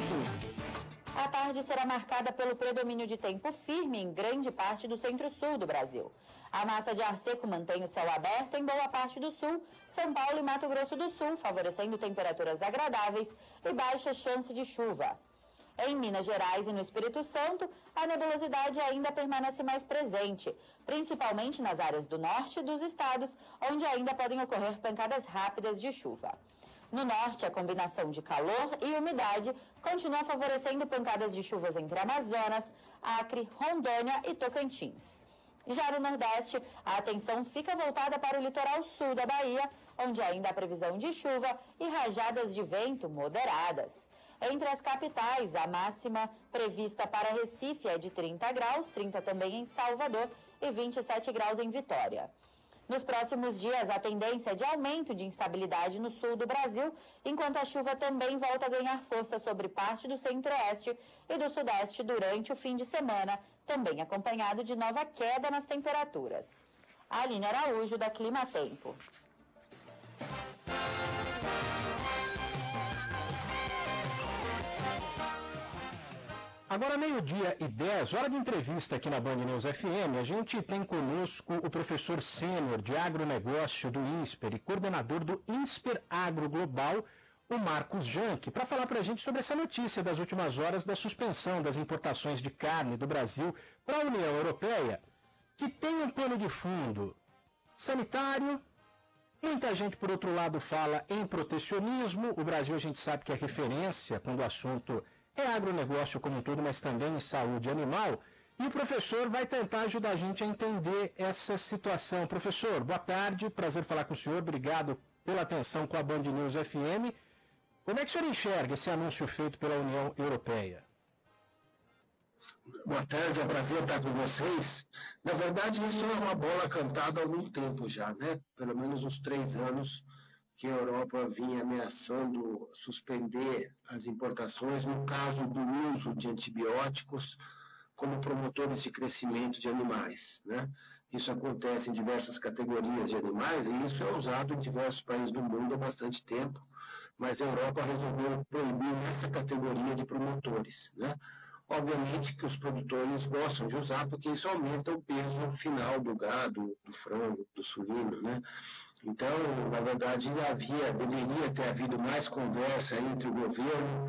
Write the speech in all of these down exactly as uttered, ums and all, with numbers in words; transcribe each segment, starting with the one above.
A tarde será marcada pelo predomínio de tempo firme em grande parte do centro-sul do Brasil. A massa de ar seco mantém o céu aberto em boa parte do sul, São Paulo e Mato Grosso do Sul, favorecendo temperaturas agradáveis e baixa chance de chuva. Em Minas Gerais e no Espírito Santo, a nebulosidade ainda permanece mais presente, principalmente nas áreas do norte dos estados, onde ainda podem ocorrer pancadas rápidas de chuva. No norte, a combinação de calor e umidade continua favorecendo pancadas de chuvas entre Amazonas, Acre, Rondônia e Tocantins. Já no Nordeste, a atenção fica voltada para o litoral sul da Bahia, onde ainda há previsão de chuva e rajadas de vento moderadas. Entre as capitais, a máxima prevista para Recife é de trinta graus, trinta também em Salvador e vinte e sete graus em Vitória. Nos próximos dias, a tendência é de aumento de instabilidade no sul do Brasil, enquanto a chuva também volta a ganhar força sobre parte do centro-oeste e do sudeste durante o fim de semana, também acompanhado de nova queda nas temperaturas. Aline Araújo, da Clima Tempo. Agora, meio-dia e dez, hora de entrevista aqui na Band News F M, a gente tem conosco o professor sênior de agronegócio do INSPER e coordenador do INSPER Agro Global, o Marcos Janck, para falar para a gente sobre essa notícia das últimas horas da suspensão das importações de carne do Brasil para a União Europeia, que tem um plano de fundo sanitário. Muita gente, por outro lado, fala em protecionismo. O Brasil, a gente sabe que é referência quando o assunto é agronegócio como um todo, mas também em saúde animal. E o professor vai tentar ajudar a gente a entender essa situação. Professor, boa tarde, prazer falar com o senhor, obrigado pela atenção com a Band News F M. Como é que o senhor enxerga esse anúncio feito pela União Europeia? Boa tarde, é um prazer estar com vocês. Na verdade, isso é uma bola cantada há algum tempo já, né? Pelo menos uns três anos que a Europa vinha ameaçando suspender as importações no caso do uso de antibióticos como promotores de crescimento de animais, né? Isso acontece em diversas categorias de animais e isso é usado em diversos países do mundo há bastante tempo, mas a Europa resolveu proibir nessa categoria de promotores, né? Obviamente que os produtores gostam de usar porque isso aumenta o peso final do gado, do frango, do suíno, né? Então, na verdade, havia, deveria ter havido mais conversa entre o governo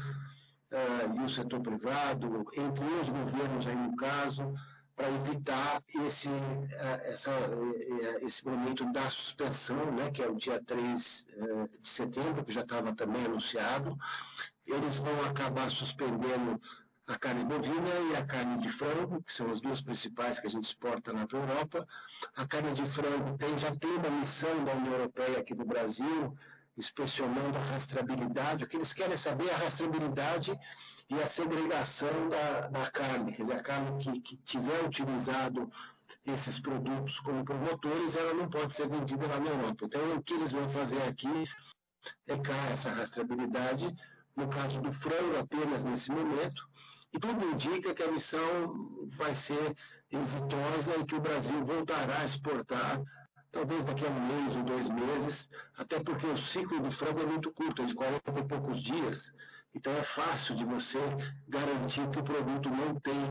uh, e o setor privado, entre os governos aí no caso, para evitar esse, uh, essa, uh, esse momento da suspensão, né, que é o dia três uh, de setembro, que já estava também anunciado. Eles vão acabar suspendendo a carne bovina e a carne de frango, que são as duas principais que a gente exporta lá para a Europa. A carne de frango tem, já tem uma missão da União Europeia aqui no Brasil, inspecionando a rastreabilidade. O que eles querem saber é a rastreabilidade e a segregação da, da carne. Quer dizer, a carne que, que tiver utilizado esses produtos como promotores, ela não pode ser vendida lá na Europa. Então, o que eles vão fazer aqui é criar essa rastreabilidade, no caso do frango apenas nesse momento, e tudo indica que a missão vai ser exitosa e que o Brasil voltará a exportar, talvez daqui a um mês ou dois meses, até porque o ciclo do frango é muito curto, é de quarenta e poucos dias, então é fácil de você garantir que o produto não tem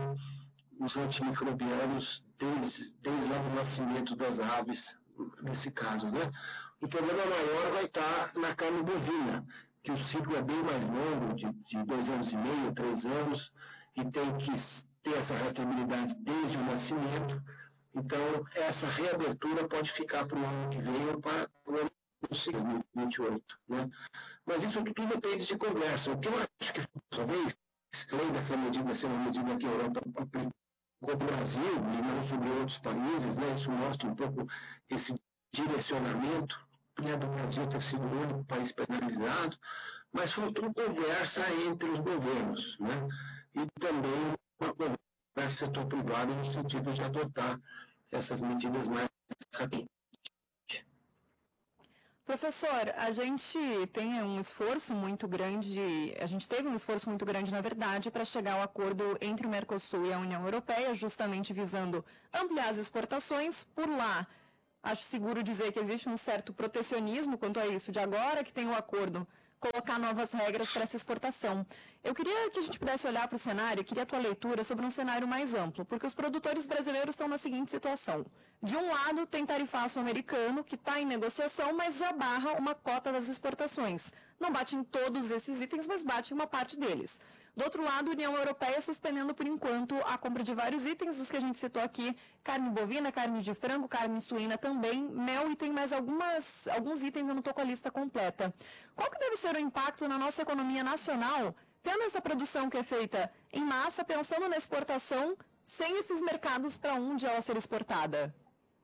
os antimicrobianos desde, desde lá do nascimento das aves, nesse caso, né? O problema maior vai estar na carne bovina, que o ciclo é bem mais longo, de, de dois anos e meio, três anos, e tem que ter essa rastreabilidade desde o nascimento. Então, essa reabertura pode ficar para o ano que vem ou para o ano seguinte, dois mil e vinte e oito. Né? Mas isso tudo depende de conversa. O que eu acho que, talvez, além dessa medida ser uma medida que a Europa aplicou para o Brasil e não sobre outros países, né? Isso mostra um pouco esse direcionamento, né, do Brasil ter sido o único país penalizado, mas faltou conversa entre os governos, né? E também uma conversa com o setor privado no sentido de adotar essas medidas mais rapidamente. Professor, a gente tem um esforço muito grande, a gente teve um esforço muito grande, na verdade, para chegar ao acordo entre o Mercosul e a União Europeia, justamente visando ampliar as exportações por lá. Acho seguro dizer que existe um certo protecionismo quanto a isso, de agora que tem o acordo colocar novas regras para essa exportação. Eu queria que a gente pudesse olhar para o cenário, queria a tua leitura sobre um cenário mais amplo, porque os produtores brasileiros estão na seguinte situação. De um lado, tem tarifaço americano, que está em negociação, mas já barra uma cota das exportações. Não bate em todos esses itens, mas bate em uma parte deles. Do outro lado, a União Europeia suspendendo, por enquanto, a compra de vários itens, os que a gente citou aqui, carne bovina, carne de frango, carne suína também, mel, e tem mais algumas, alguns itens, eu não estou com a lista completa. Qual que deve ser o impacto na nossa economia nacional, tendo essa produção que é feita em massa, pensando na exportação, sem esses mercados para onde ela ser exportada?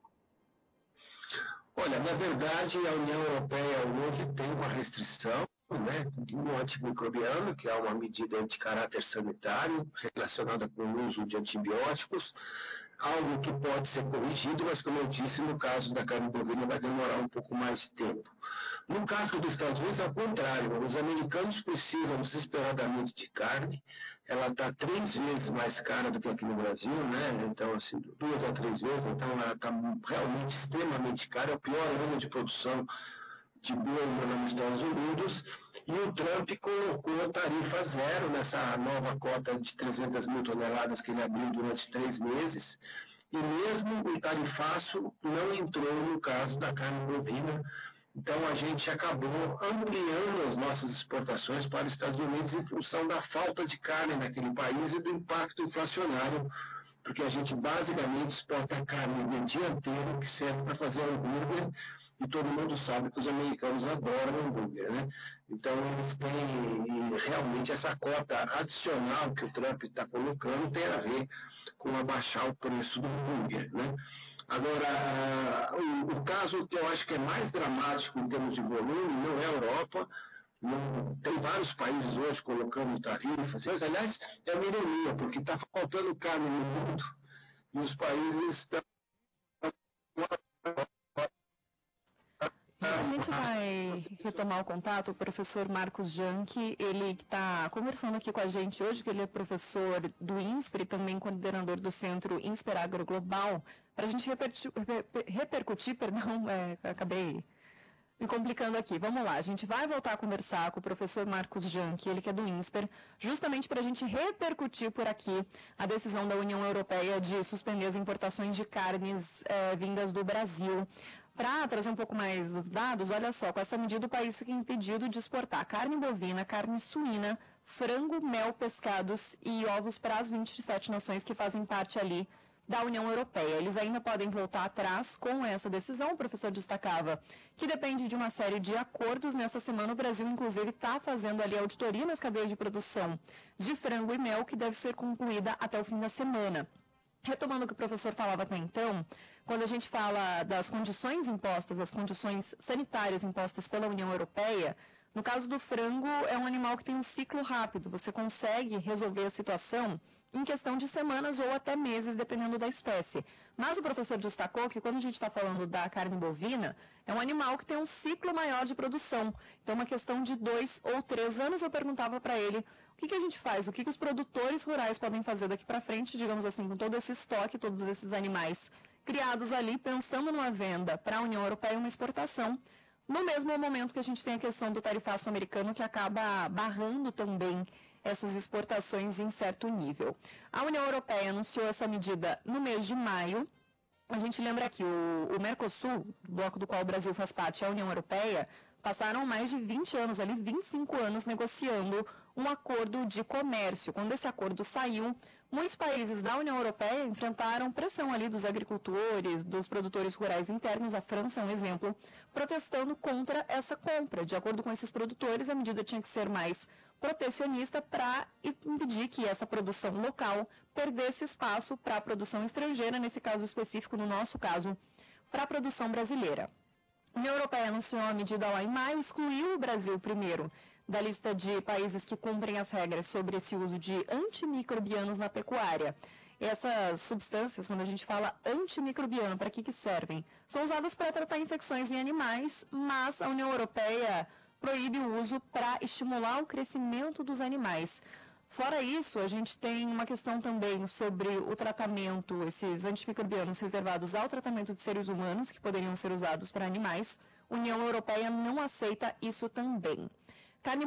Olha, na verdade, a União Europeia hoje tem uma restrição, né, do antimicrobiano, que é uma medida de caráter sanitário relacionada com o uso de antibióticos, algo que pode ser corrigido, mas, como eu disse, no caso da carne bovina vai demorar um pouco mais de tempo. No caso dos Estados Unidos, ao contrário, os americanos precisam desesperadamente de carne, ela está três vezes mais cara do que aqui no Brasil, né? Então, assim, duas a três vezes, então ela está realmente extremamente cara, é o pior ano de produção de boi nos Estados Unidos, e o Trump colocou tarifa zero nessa nova cota de trezentas mil toneladas que ele abriu durante três meses, e mesmo o tarifaço não entrou no caso da carne bovina. Então, a gente acabou ampliando as nossas exportações para os Estados Unidos em função da falta de carne naquele país e do impacto inflacionário, porque a gente basicamente exporta carne de dianteiro que serve para fazer hambúrguer, e todo mundo sabe que os americanos adoram hambúrguer, né? Então, eles têm, e realmente, essa cota adicional que o Trump está colocando tem a ver com abaixar o preço do hambúrguer, né? Agora, o, o caso que eu acho que é mais dramático em termos de volume não é a Europa. Não, tem vários países hoje colocando tarifas. Mas, aliás, é uma ironia, porque está faltando carne no mundo e os países estão... A gente vai retomar o contato, o professor Marcos Janck, ele está conversando aqui com a gente hoje, que ele é professor do INSPER e também coordenador do Centro INSPER Agro Global, para a gente repercutir, repercutir, perdão, é, acabei me complicando aqui. Vamos lá, a gente vai voltar a conversar com o professor Marcos Janck, ele que é do INSPER, justamente para a gente repercutir por aqui a decisão da União Europeia de suspender as importações de carnes é, vindas do Brasil. Para trazer um pouco mais os dados, olha só, com essa medida o país fica impedido de exportar carne bovina, carne suína, frango, mel, pescados e ovos para as vinte e sete nações que fazem parte ali da União Europeia. Eles ainda podem voltar atrás com essa decisão, o professor destacava, que depende de uma série de acordos. Nessa semana o Brasil, inclusive, está fazendo ali auditoria nas cadeias de produção de frango e mel, que deve ser concluída até o fim da semana. Retomando o que o professor falava até então, quando a gente fala das condições impostas, as condições sanitárias impostas pela União Europeia, no caso do frango, é um animal que tem um ciclo rápido, você consegue resolver a situação em questão de semanas ou até meses, dependendo da espécie. Mas o professor destacou que quando a gente está falando da carne bovina, é um animal que tem um ciclo maior de produção. Então, uma questão de dois ou três anos, eu perguntava para ele, o que, que a gente faz? O que, que os produtores rurais podem fazer daqui para frente, digamos assim, com todo esse estoque, todos esses animais criados ali, pensando numa venda para a União Europeia e uma exportação, no mesmo momento que a gente tem a questão do tarifaço americano, que acaba barrando também essas exportações em certo nível. A União Europeia anunciou essa medida no mês de maio. A gente lembra que o, o Mercosul, bloco do qual o Brasil faz parte, e a União Europeia, passaram mais de vinte anos, ali vinte e cinco anos, negociando um acordo de comércio. Quando esse acordo saiu, muitos países da União Europeia enfrentaram pressão ali dos agricultores, dos produtores rurais internos, a França é um exemplo, protestando contra essa compra. De acordo com esses produtores, a medida tinha que ser mais protecionista para impedir que essa produção local perdesse espaço para a produção estrangeira, nesse caso específico, no nosso caso, para a produção brasileira. A União Europeia anunciou a medida lá em maio, excluiu o Brasil primeiro da lista de países que cumprem as regras sobre esse uso de antimicrobianos na pecuária. Essas substâncias, quando a gente fala antimicrobiano, para que, que servem? São usadas para tratar infecções em animais, mas a União Europeia proíbe o uso para estimular o crescimento dos animais. Fora isso, a gente tem uma questão também sobre o tratamento, esses antimicrobianos reservados ao tratamento de seres humanos, que poderiam ser usados para animais. A União Europeia não aceita isso também.